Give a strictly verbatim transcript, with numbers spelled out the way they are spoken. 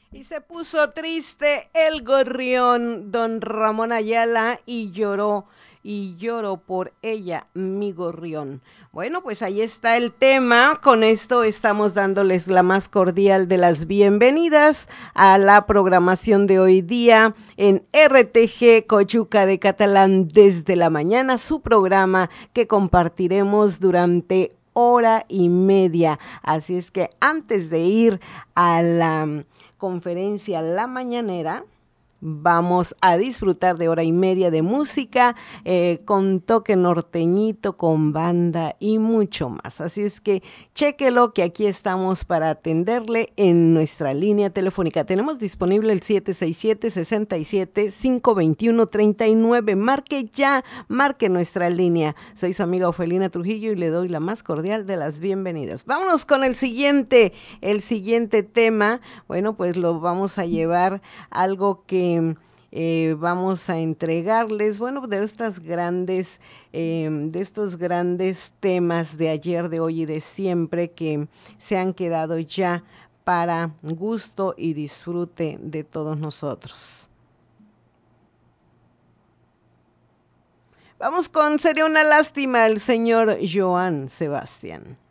Y se puso triste el gorrión, don Ramón Ayala, y lloró, y lloró por ella, mi gorrión. Bueno, pues ahí está el tema. Con esto estamos dándoles la más cordial de las bienvenidas a la programación de hoy día en R T G Coyuca de Catalán desde la mañana, su programa que compartiremos durante hora y media. Así es que antes de ir a la conferencia La Mañanera, vamos a disfrutar de hora y media de música eh, con toque norteñito, con banda y mucho más. Así es que chéquelo que aquí estamos para atenderle en nuestra línea telefónica. Tenemos disponible el siete seis siete, seis siete, cinco dos uno, tres nueve. Marque ya, marque nuestra línea. Soy su amiga Ofelina Trujillo y le doy la más cordial de las bienvenidas. Vámonos con el siguiente, el siguiente tema. Bueno, pues lo vamos a llevar algo que eh, vamos a entregarles, bueno, de estas grandes, eh, de estos grandes temas de ayer, de hoy y de siempre que se han quedado ya para gusto y disfrute de todos nosotros. Vamos con Sería una lástima el señor Joan Sebastián.